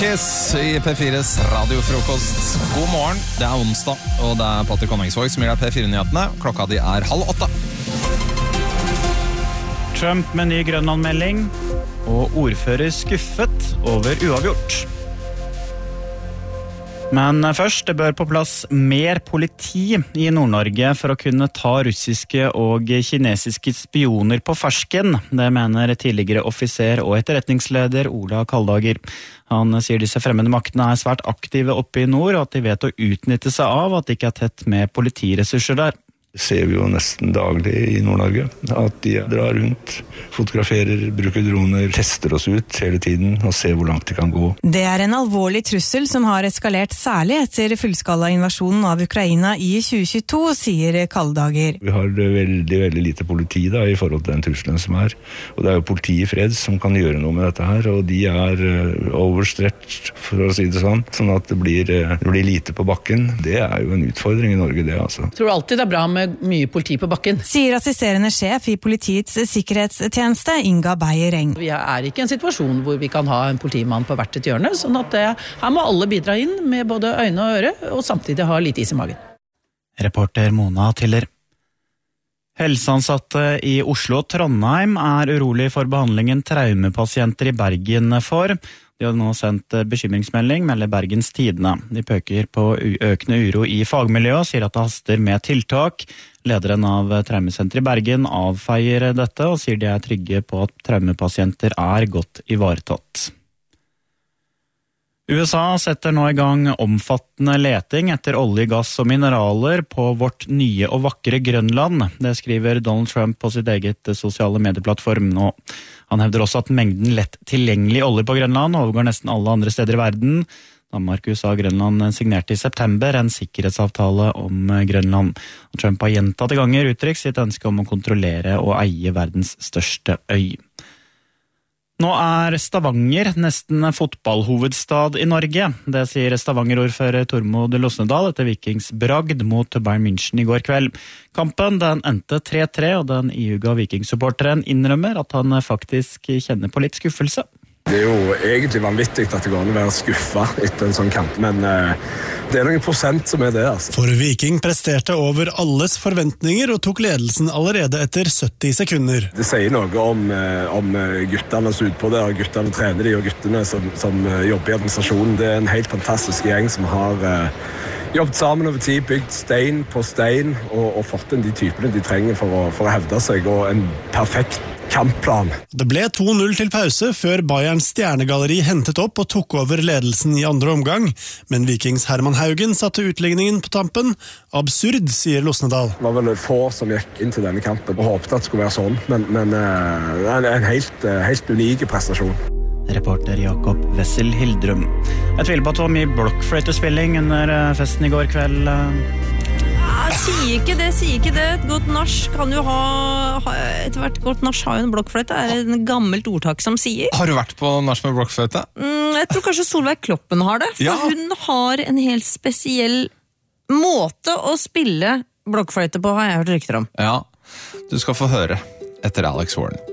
Kiss i P4s radiofrokost. God morgen, det onsdag, og det Patrick Konningsvåg som gir deg P4-nyhetene. Klokka de 7:30. Trump med ny Grønland-melding, og ordfører skuffet over uavgjort. Men først, det bør på plass mer politi i Nord-Norge for å kunne ta russiske og kinesiske spioner på fersken. Det mener tidligere offiser og etterretningsleder Ola Kaldager. Han sier disse fremmede maktene svært aktive oppe i nord, og at de vet å utnytte seg av at det ikke tett med politiressurser der. Det ser vi jo nesten daglig i Nord-Norge, at de drar rundt, fotograferer, bruker droner, tester oss ut hele tiden og ser hvor langt de kan gå. Det en alvorlig trussel som har eskalert særlig etter fullskala invasjonen av Ukraina i 2022, sier Kaldager. Vi har veldig lite politi da, i forhold til den trusselen som og det jo politi i fred som kan gjøre noe med dette her, og de overstretched, for å si det sånn at det blir lite på bakken. Det jo en utfordring i Norge, det altså. Jeg tror alltid det bra med mye politi på bakken. Sier assisterende sjef i politiets sikkerhetstjeneste, Inga Beyer-Eng. Vi ikke i en situasjon hvor vi kan ha en politimann på hvert et hjørne, sånn at her må alle bidra inn med både øyne og øre, og samtidig ha litt is i magen. Reporter Mona Tiller. Helseansatte i Oslo og Trondheim urolig for behandlingen traumepasienter i Bergen får. De har nå sendt bekymringsmelding, melder Bergens Tidende. De pøker på økende uro i fagmiljøet og sier at det haster med tiltak. Lederen av Traumesenteret i Bergen avfeier dette og sier de trygge på at traumepasienter godt ivaretatt. USA setter nå i gang omfattende leting etter olje, gass og mineraler på vårt nye og vakre Grønland. Det skriver Donald Trump på sitt eget sosiale medieplattform nå. Han hevder også at mengden lett tilgjengelig olje på Grønland overgår nesten alle andre steder i verden. Danmark, USA og Grønland signerte i september en sikkerhetsavtale om Grønland. Trump har gjentatte ganger uttrykt sitt ønske om å kontrollere og eie verdens største øy. Nå Stavanger nesten fotballhovedstad i Norge. Det sier Stavanger-ordfører Tormod Losnedal etter Vikings bragd mot Bayern München i går kveld. Kampen endte 3-3, og den ihuga Viking-supporteren innrømmer at han faktisk kjenner på litt skuffelse. Det jo egentlig vanvittig at det går an å være skuffet etter en sånn kamp, men det noen prosent som det, altså. For Viking presterte over alles forventninger og tok ledelsen allerede etter 70 sekunder. Det sier noe om guttene som på det, og guttene trener de, og guttene som jobber i administrasjonen. Det en helt fantastisk gjeng som har jobbet sammen over tid, bygd stein på stein, og fått inn de typene de trenger for å hevde seg, og en perfekt kampplan. Det ble 2-0 til pause før Bayerns stjernegalleri hentet opp og tok over ledelsen i andre omgang, men Vikings Herman Haugen satte utligningen på tampen. Absurd, sier Losnedal. Det var vel få som gikk inn til denne kampen og håpet at det skulle være sånn, men en helt unik prestasjon. Reporter Jakob Wessel Hildrum. Jeg tviler på at det var mye blokkfløytespilling under festen i går kveld. Sier ikke det. Et godt nach kan jo etter hvert godt nach har jo en blokkfløyte. Det en gammelt ordtak som sier. Har du vært på nach med blokkfløyte? Jeg tror kanskje Solveig Kloppen har det, for hun har en helt spesiell måte å spille blokkfløyte på, har jeg hørt rykter om. Ja, du skal få høre etter Alex Warren.